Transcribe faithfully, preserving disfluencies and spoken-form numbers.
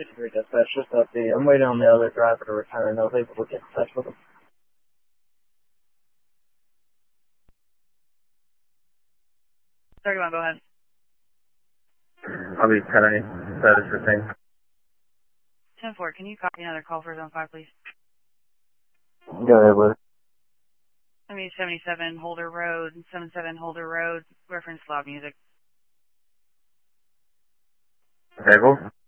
fifty-three dispatch, just update. I'm waiting on the other driver to return. I was able to get in touch with him. thirty-one, go ahead. I'll be ten status for thing. ten four, can you copy another call for zone five, please? Go ahead with it. I mean, seventy-seven Holder Road, seventy-seven Holder Road, reference loud music. Table?